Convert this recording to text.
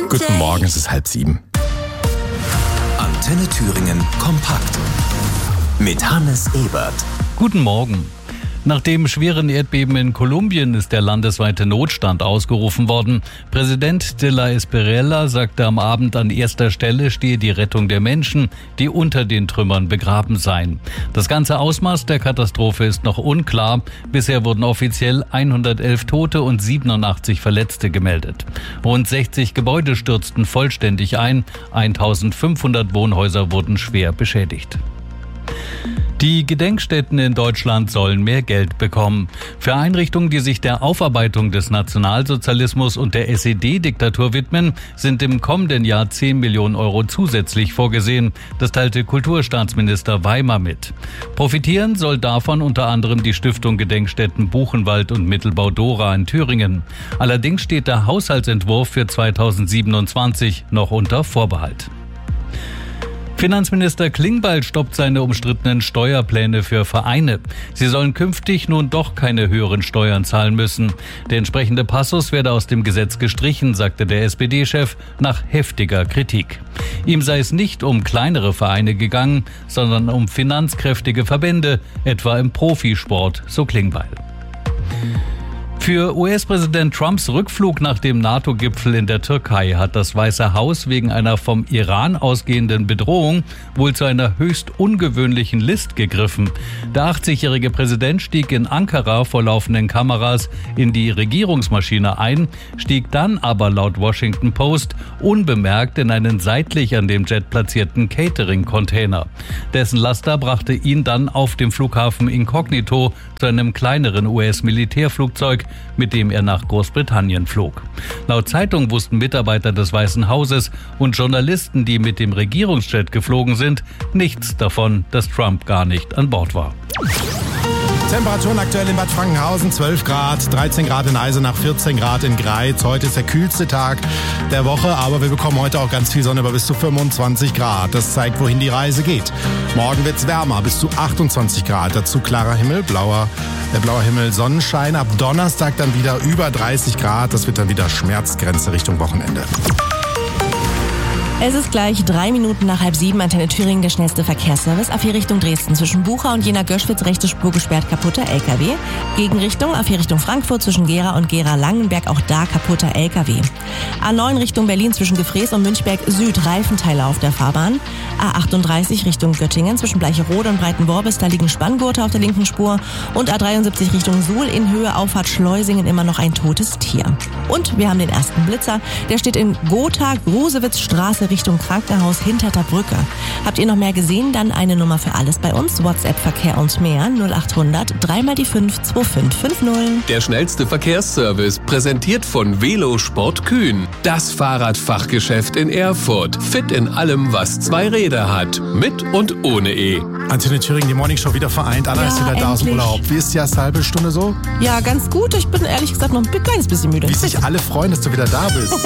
Guten Morgen, es ist 6:30. Antenne Thüringen kompakt mit Hannes Ebert. Guten Morgen. Nach dem schweren Erdbeben in Kolumbien ist der landesweite Notstand ausgerufen worden. Präsident de la Espriella sagte am Abend, an erster Stelle stehe die Rettung der Menschen, die unter den Trümmern begraben seien. Das ganze Ausmaß der Katastrophe ist noch unklar. Bisher wurden offiziell 111 Tote und 87 Verletzte gemeldet. Rund 60 Gebäude stürzten vollständig ein. 1500 Wohnhäuser wurden schwer beschädigt. Die Gedenkstätten in Deutschland sollen mehr Geld bekommen. Für Einrichtungen, die sich der Aufarbeitung des Nationalsozialismus und der SED-Diktatur widmen, sind im kommenden Jahr 10 Millionen Euro zusätzlich vorgesehen. Das teilte Kulturstaatsminister Weimer mit. Profitieren soll davon unter anderem die Stiftung Gedenkstätten Buchenwald und Mittelbau Dora in Thüringen. Allerdings steht der Haushaltsentwurf für 2027 noch unter Vorbehalt. Finanzminister Klingbeil stoppt seine umstrittenen Steuerpläne für Vereine. Sie sollen künftig nun doch keine höheren Steuern zahlen müssen. Der entsprechende Passus werde aus dem Gesetz gestrichen, sagte der SPD-Chef nach heftiger Kritik. Ihm sei es nicht um kleinere Vereine gegangen, sondern um finanzkräftige Verbände, etwa im Profisport, so Klingbeil. Für US-Präsident Trumps Rückflug nach dem NATO-Gipfel in der Türkei hat das Weiße Haus wegen einer vom Iran ausgehenden Bedrohung wohl zu einer höchst ungewöhnlichen List gegriffen. Der 80-jährige Präsident stieg in Ankara vor laufenden Kameras in die Regierungsmaschine ein, stieg dann aber laut Washington Post unbemerkt in einen seitlich an dem Jet platzierten Catering-Container. Dessen Laster brachte ihn dann auf dem Flughafen inkognito zu einem kleineren US-Militärflugzeug, mit dem er nach Großbritannien flog. Laut Zeitung wussten Mitarbeiter des Weißen Hauses und Journalisten, die mit dem Regierungsjet geflogen sind, nichts davon, dass Trump gar nicht an Bord war. Temperaturen aktuell in Bad Frankenhausen 12 Grad, 13 Grad in Eisenach, 14 Grad in Greiz. Heute ist der kühlste Tag der Woche, aber wir bekommen heute auch ganz viel Sonne bei bis zu 25 Grad. Das zeigt, wohin die Reise geht. Morgen wird's wärmer, bis zu 28 Grad. Dazu klarer Himmel, blauer Himmel, Sonnenschein. Ab Donnerstag dann wieder über 30 Grad. Das wird dann wieder Schmerzgrenze Richtung Wochenende. Es ist gleich 3 Minuten nach 6:30, Antenne Thüringen, der schnellste Verkehrsservice. A4 Richtung Dresden zwischen Bucha und Jena-Göschwitz, rechte Spur gesperrt, kaputter LKW. Gegenrichtung A4 Richtung Frankfurt zwischen Gera und Gera-Langenberg, auch da kaputter LKW. A9 Richtung Berlin zwischen Gefrees und Münchberg Süd, Reifenteile auf der Fahrbahn. A38 Richtung Göttingen zwischen Bleicherode und Breitenworbis, da liegen Spanngurte auf der linken Spur. Und A73 Richtung Suhl in Höhe Auffahrt Schleusingen, immer noch ein totes Tier. Und wir haben den ersten Blitzer, der steht in Gotha, Grosewitzstraße Richtung Krankenhaus Hinterter Brücke. Habt ihr noch mehr gesehen? Dann eine Nummer für alles bei uns. WhatsApp, Verkehr und mehr 0800 3 die 5 2550. Der schnellste Verkehrsservice, präsentiert von Velosport Kühn. Das Fahrradfachgeschäft in Erfurt. Fit in allem, was 2 Räder hat. Mit und ohne E. Antenne Thüringen, die Morningshow wieder vereint. Anna ist wieder da aus dem Urlaub. Wie ist die erste halbe Stunde so? Ja, ganz gut. Ich bin ehrlich gesagt noch ein kleines bisschen müde. Wie sich alle freuen, dass du wieder da bist.